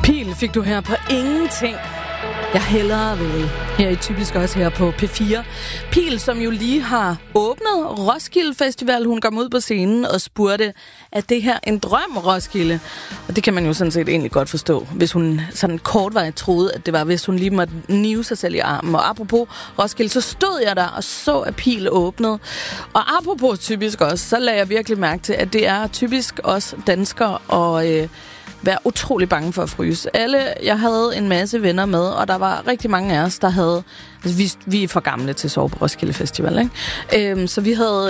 Pil fik du her på ingenting. Jeg hellere vil her i Typisk også her på P4. Pil, som jo lige har åbnet Roskilde Festival, hun kom ud på scenen og spurgte, er det her en drøm, Roskilde? Og det kan man jo sådan set egentlig godt forstå, hvis hun sådan kortvarigt troede, at det var, hvis hun lige måtte nive sig selv i armen. Og apropos Roskilde, så stod jeg der og så, at Pil åbnede. Og apropos Typisk også, så lagde jeg virkelig mærke til, at det er typisk os danskere og være utrolig bange for at fryse. Jeg havde en masse venner med, og der var rigtig mange af os, der havde... Altså, vi er for gamle til at sove på Roskilde Festival, ikke? Så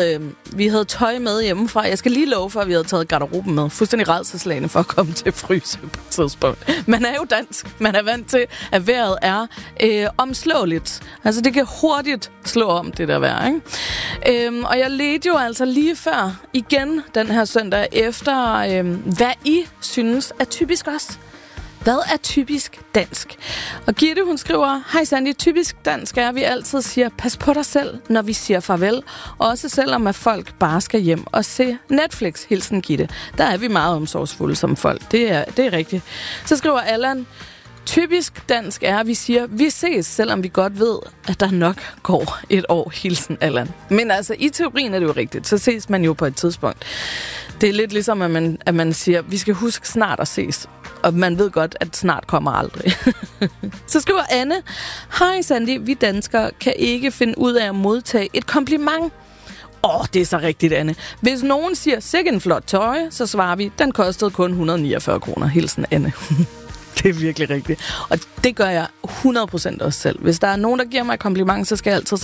vi havde tøj med hjemmefra. Jeg skal lige love for, at vi havde taget garderoben med. Fuldstændig rædselslagende for at komme til at fryse på et tidspunkt. Man er jo dansk. Man er vant til, at vejret er omslåeligt. Altså, det kan hurtigt slå om, det der vejr, ikke? Og jeg ledte jo altså lige før, igen den her søndag, efter hvad I synes er typisk også. Hvad er typisk dansk? Og Gitte, hun skriver, hej Sandy, typisk dansk er, at vi altid siger, pas på dig selv, når vi siger farvel. Også selvom at folk bare skal hjem og se Netflix, hilsen Gitte. Der er vi meget omsorgsfulde som folk. Det er rigtigt. Så skriver Allan, typisk dansk er, at vi siger, vi ses, selvom vi godt ved, at der nok går et år, hilsen Allan. Men altså, i teorien er det jo rigtigt. Så ses man jo på et tidspunkt. Det er lidt ligesom, at man siger, vi skal huske snart at ses. Og man ved godt, at snart kommer aldrig. Så skriver Anne, hej Sandy, vi danskere kan ikke finde ud af at modtage et kompliment. Det er så rigtigt, Anne. Hvis nogen siger, sikke en flot tøj, så svarer vi, den kostede kun 149 kroner. Hilsen Anne. Det er virkelig rigtigt. Og det gør jeg 100% også selv. Hvis der er nogen, der giver mig et kompliment, så skal jeg altid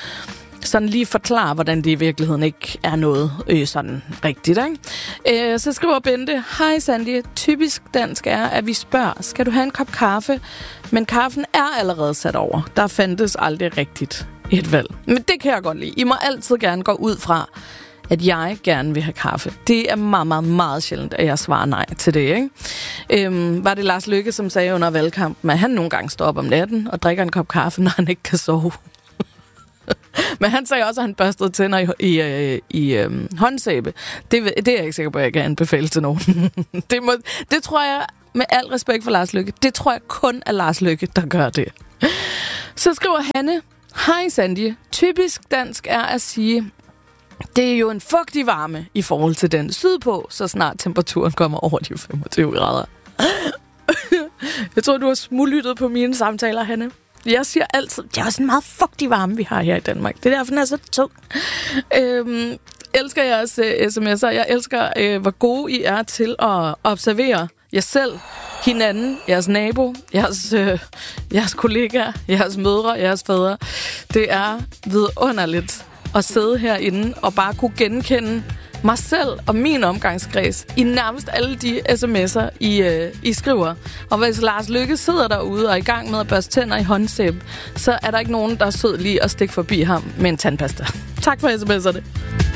sådan lige forklare, hvordan det i virkeligheden ikke er noget sådan rigtigt, ikke? Så skriver Bente, hej Sandy, typisk dansk er, at vi spørger, skal du have en kop kaffe? Men kaffen er allerede sat over. Der fandtes aldrig rigtigt et valg. Men det kan jeg godt lide. I må altid gerne gå ud fra, at jeg gerne vil have kaffe. Det er meget, meget, meget sjældent, at jeg svarer nej til det, ikke? Var det Lars Løkke, som sagde under valgkampen, at han nogle gange står op om natten og drikker en kop kaffe, når han ikke kan sove? Men han sagde også, at han børstede tænder i håndsæbe. Det er jeg ikke sikker på, at jeg kan anbefale til nogen. Det tror jeg, med al respekt for Lars Løkke, det tror jeg kun er Lars Løkke, der gør det. Så skriver Hanne, hej Sandy, typisk dansk er at sige, det er jo en fugtig varme i forhold til den sydpå, så snart temperaturen kommer over de 25 grader. Jeg tror, du har smuglyttet på mine samtaler, Hanne. Jeg siger altid, det er også en meget fugtig varme, vi har her i Danmark. Det er derfor, den er så tung. Elsker jeres sms'er. Jeg elsker, hvor gode I er til at observere jer selv, hinanden, jeres nabo, jeres kollegaer, jeres mødre, jeres fædre. Det er vidunderligt at sidde herinde og bare kunne genkende mig selv og min omgangskreds i nærmest alle de sms'er, I skriver. Og hvis Lars Løkke sidder derude og er i gang med at børste tænder i håndsæbe, så er der ikke nogen, der er sød lige at stikke forbi ham med en tandpasta. Tak for sms'erne.